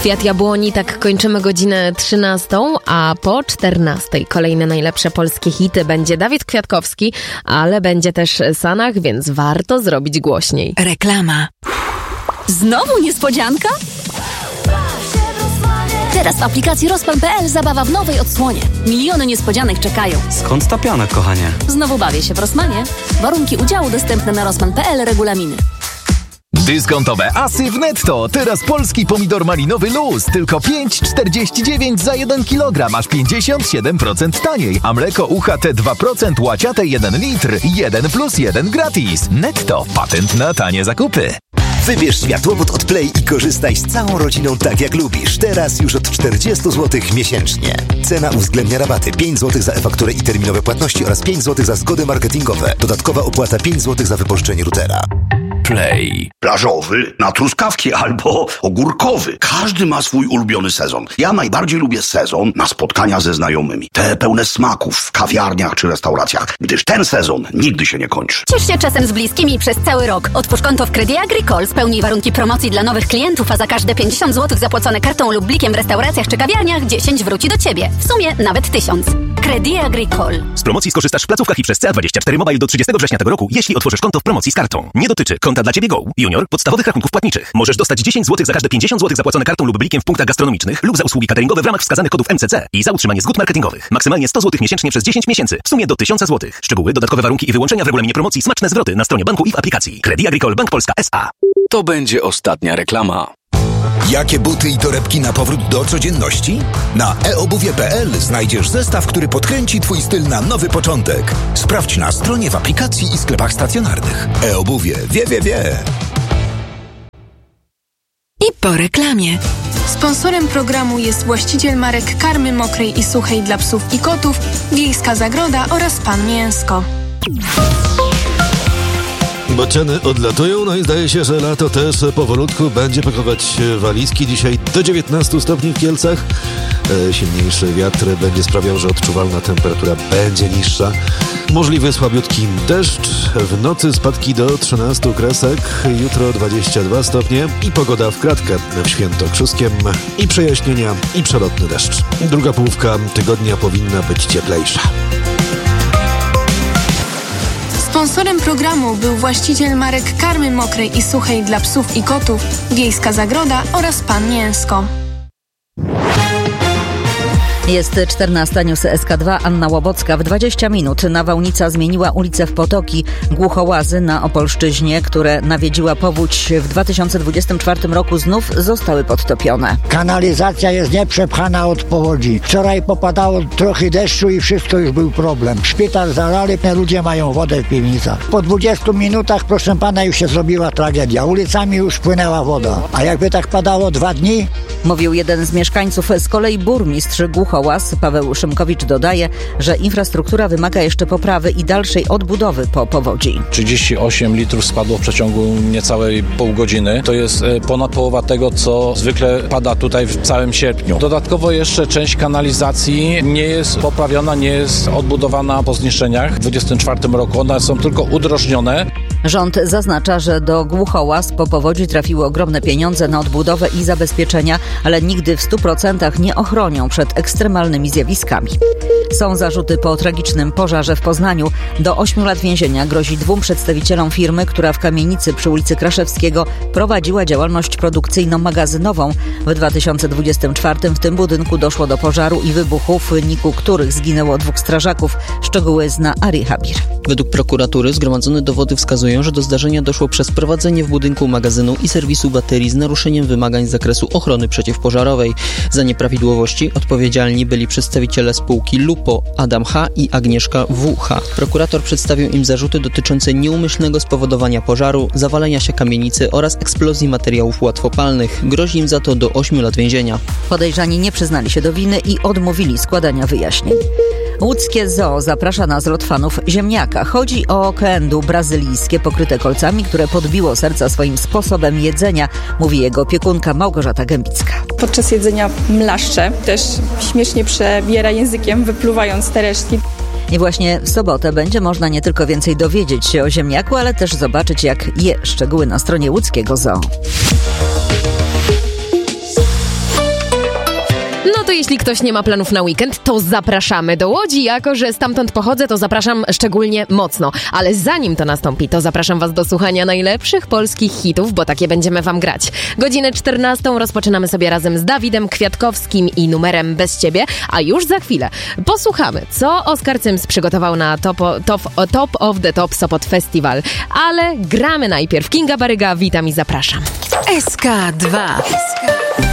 Kwiat Jabłoni, tak kończymy godzinę 13, a po 14 kolejne najlepsze polskie hity będzie Dawid Kwiatkowski, ale będzie też Sanach, więc warto zrobić głośniej. Reklama. Znowu niespodzianka? Teraz w aplikacji Rosman.pl zabawa w nowej odsłonie. Miliony niespodzianek czekają. Skąd ta piana, kochanie? Znowu bawię się w Rosmanie. Warunki udziału dostępne na Rosman.pl, regulaminy. Dyskontowe asy w Netto. Teraz polski pomidor malinowy luz. Tylko 5,49 za 1 kg. Aż 57% taniej. A mleko UHT 2% łaciate 1 litr. 1+1 gratis. Netto. Patent na tanie zakupy. Wybierz światłowód od Play i korzystaj z całą rodziną tak jak lubisz. Teraz już od 40 zł miesięcznie. Cena uwzględnia rabaty 5 zł za e-fakturę i terminowe płatności oraz 5 zł za zgody marketingowe. Dodatkowa opłata 5 zł za wypożyczenie routera. Play. Plażowy, na truskawki albo ogórkowy. Każdy ma swój ulubiony sezon. Ja najbardziej lubię sezon na spotkania ze znajomymi. Te pełne smaków w kawiarniach czy restauracjach, gdyż ten sezon nigdy się nie kończy. Ciesz się czasem z bliskimi przez cały rok. Otwórz konto w Credit Agricole, spełnij warunki promocji dla nowych klientów, a za każde 50 zł zapłacone kartą lub blikiem w restauracjach czy kawiarniach 10 wróci do Ciebie. W sumie nawet 1000. Credit Agricole. Z promocji skorzystasz w placówkach i przez CA24 Mobile do 30 września tego roku, jeśli otworzysz konto w promocji z kartą. Nie dotyczy konta dla Ciebie Go, Junior, podstawowych rachunków płatniczych. Możesz dostać 10 zł za każde 50 zł zapłacone kartą lub blikiem w punktach gastronomicznych lub za usługi cateringowe w ramach wskazanych kodów MCC i za utrzymanie zgód marketingowych. Maksymalnie 100 zł miesięcznie przez 10 miesięcy. W sumie do 1000 zł. Szczegóły, dodatkowe warunki i wyłączenia w regulaminie promocji, smaczne zwroty na stronie banku i w aplikacji. Credit Agricole Bank Polska S.A. To będzie ostatnia reklama. Jakie buty i torebki na powrót do codzienności? Na eobuwie.pl znajdziesz zestaw, który podkręci Twój styl na nowy początek. Sprawdź na stronie, w aplikacji i sklepach stacjonarnych. eobuwie. Wie. I po reklamie. Sponsorem programu jest właściciel marek karmy mokrej i suchej dla psów i kotów, Wiejska Zagroda oraz Pan Mięsko. Bociany odlatują, no i zdaje się, że lato też powolutku będzie pakować walizki. Dzisiaj do 19 stopni w Kielcach. Silniejszy wiatr będzie sprawiał, że odczuwalna temperatura będzie niższa. Możliwy słabiutki deszcz. W nocy spadki do 13 kresek. Jutro 22 stopnie i pogoda w kratkę w Świętokrzyskiem. I przejaśnienia, i przelotny deszcz. Druga połówka tygodnia powinna być cieplejsza. Sponsorem programu był właściciel marek karmy mokrej i suchej dla psów i kotów, Wiejska Zagroda oraz Pan Mięsko. Jest 14, news SK2, Anna Łobocka. W 20 minut nawałnica zmieniła ulicę w Potoki, Głuchołazy na Opolszczyźnie, które nawiedziła powódź w 2024 roku, znów zostały podtopione. Kanalizacja jest nieprzepchana od powodzi. Wczoraj popadało trochę deszczu i wszystko już był problem. Szpital zalali, ludzie mają wodę w piwnicach. Po 20 minutach, proszę pana, już się zrobiła tragedia. Ulicami już płynęła woda. A jakby tak padało 2 dni? Mówił jeden z mieszkańców. Z kolei burmistrz Głuchołaz, Paweł Szymkowicz, dodaje, że infrastruktura wymaga jeszcze poprawy i dalszej odbudowy po powodzi. 38 litrów spadło w przeciągu niecałej pół godziny. To jest ponad połowa tego, co zwykle pada tutaj w całym sierpniu. Dodatkowo jeszcze część kanalizacji nie jest poprawiona, nie jest odbudowana po zniszczeniach. W 2024 roku one są tylko udrożnione. Rząd zaznacza, że do Głuchołaz po powodzi trafiły ogromne pieniądze na odbudowę i zabezpieczenia, ale nigdy w 100% nie ochronią przed ekstremalnymi zjawiskami. Są zarzuty po tragicznym pożarze w Poznaniu. Do 8 lat więzienia grozi 2 przedstawicielom firmy, która w kamienicy przy ulicy Kraszewskiego prowadziła działalność produkcyjno-magazynową. W 2024 w tym budynku doszło do pożaru i wybuchu, w wyniku których zginęło 2 strażaków. Szczegóły zna Ari Habir. Według prokuratury zgromadzone dowody wskazują, że do zdarzenia doszło przez prowadzenie w budynku magazynu i serwisu baterii z naruszeniem wymagań z zakresu ochrony przeciwpożarowej. Za nieprawidłowości odpowiedzialni byli przedstawiciele spółki Lupo, Adam H. i Agnieszka W.H. Prokurator przedstawił im zarzuty dotyczące nieumyślnego spowodowania pożaru, zawalenia się kamienicy oraz eksplozji materiałów łatwopalnych. Grozi im za to do 8 lat więzienia. Podejrzani nie przyznali się do winy i odmówili składania wyjaśnień. Łódzkie Zoo zaprasza na zlot fanów ziemniaka. Chodzi o keendu brazylijskie pokryte kolcami, które podbiło serca swoim sposobem jedzenia, mówi jego opiekunka Małgorzata Gębicka. Podczas jedzenia mlaszcze, też śmiesznie przebiera językiem, wypluwając te resztki. I właśnie w sobotę będzie można nie tylko więcej dowiedzieć się o ziemniaku, ale też zobaczyć, jak je. Szczegóły na stronie Łódzkiego Zoo. jeśli ktoś nie ma planów na weekend, to zapraszamy do Łodzi. Jako że stamtąd pochodzę, to zapraszam szczególnie mocno. Ale zanim to nastąpi, to zapraszam was do słuchania najlepszych polskich hitów, bo takie będziemy wam grać. Godzinę 14 rozpoczynamy sobie razem z Dawidem Kwiatkowskim i numerem Bez Ciebie, a już za chwilę posłuchamy, co Oskar Cyms przygotował na Top of the Top Sopot Festival. Ale gramy najpierw. Kinga Baryga, witam i zapraszam. SK2.